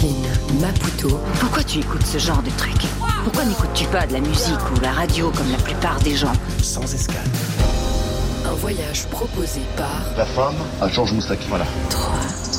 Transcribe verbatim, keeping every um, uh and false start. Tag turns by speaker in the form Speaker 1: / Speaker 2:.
Speaker 1: Brooklyn, Maputo.
Speaker 2: Pourquoi tu écoutes ce genre de truc? Pourquoi n'écoutes-tu pas de la musique ou la radio comme la plupart des gens?
Speaker 3: Sans escale.
Speaker 1: Un voyage proposé par...
Speaker 4: La femme à Georges Moustaki. Voilà.
Speaker 1: trois.